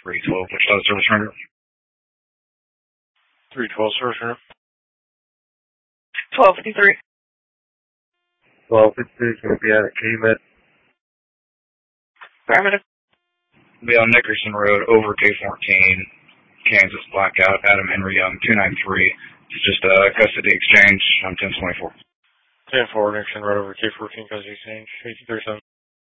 312, which was service render. 312 service render. 1253. 1253 is going to be out at KMET. Affirmative. Be on Nickerson Road over K14, Kansas, blackout, Adam Henry Young, 293. It's just a custody exchange on 1024. 10-4, Nickerson Road over K14, custody exchange, 1837.